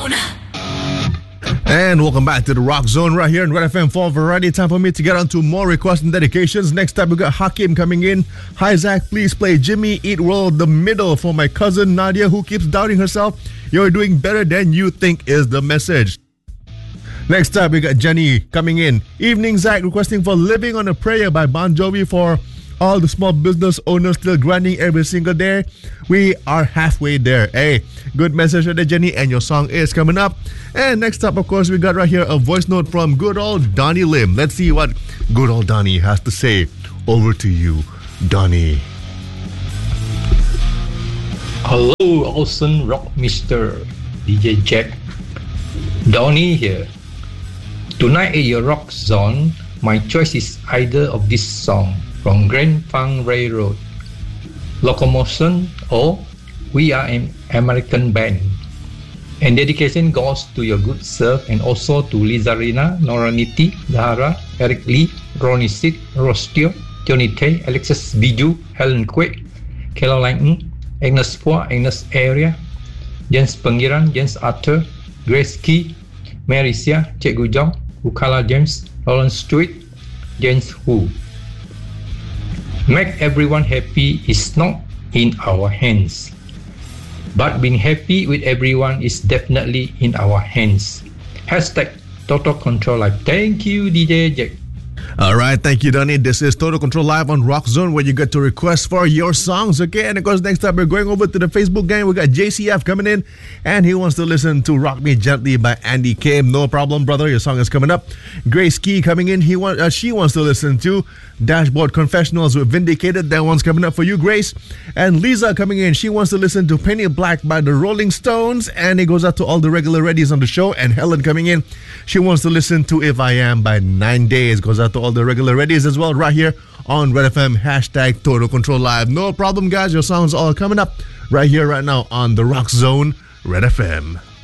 And welcome back to the Rock Zone right here in Red FM for Variety. Time for me to get on to more requests and dedications. Next up, we got Hakim coming in. Hi, Zach. Please play Jimmy Eat World The Middle for my cousin Nadia, who keeps doubting herself. You're doing better than you think is the message. Next up, we got Jenny coming in. Evening, Zach, requesting for Living on a Prayer by Bon Jovi for all the small business owners still grinding every single day. We are halfway there. Hey, good message right there, Jenny, and your song is coming up. And next up, of course, we got right here a voice note from good old Donnie Lim. Let's see what good old Donnie has to say. Over to you, Donnie. Hello, awesome rock mister DJ Jack. Donnie here. Tonight at your Rock Zone, my choice is either of this song from Grand Funk Railroad, Locomotion, or We Are an American Band. And dedication goes to your good self and also to Lizarina, Noraniti, Zahara, Eric Lee, Ronnie Sid, Rostio, Johnny Tay, Alexis Biju, Helen Kwek, Caroline Agnes Poa, Agnes Area, James Pengiran, James Arthur, Grace Key, Mary Sia, Cikgu Jong, Ukala James, Lawrence Stewart, James Hu. Make everyone happy is not in our hands, but being happy with everyone is definitely in our hands. Hashtag Total Control Live. Thank you, DJ Jack. All right, thank you, Donnie. This is Total Control Live on Rock Zone, where you get to request for your songs, okay? And of course, next up, we're going over to the Facebook gang. We got JCF coming in, and he wants to listen to Rock Me Gently by Andy Kim. No problem, brother. Your song is coming up. Grace Key coming in. She wants to listen to Dashboard Confessionals with Vindicated. That one's coming up for you, Grace. And Lisa coming in. She wants to listen to Penny Black by the Rolling Stones, and it goes out to all the regular readies on the show. And Helen coming in. She wants to listen to If I Am by 9 Days. Goes out to all the regular readies as well, right here on Red FM. Hashtag Total Control Live. No problem, guys. Your songs all coming up right here, right now on the Rock Zone, Red FM.